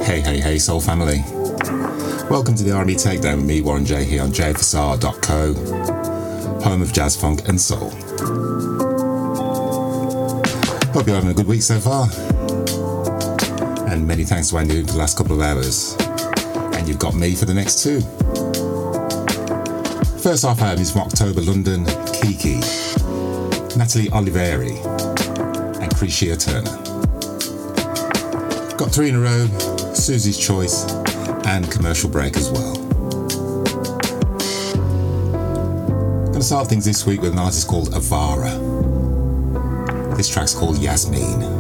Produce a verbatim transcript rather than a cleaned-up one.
Hey, hey, hey, Soul family. Welcome to the R and B Takedown with me, Warren J, here on j f s r dot co, home of jazz, funk and soul. Hope you're having a good week so far. And many thanks to Andy for the last couple of hours. And you've got me for the next two. First half album is from October London, Kiki, Natalie Oliveri and Creshia Turner. Got three in a row, Susie's Choice and Commercial Break as well. Going to start things this week with an artist called Avara. This track's called Yasmin.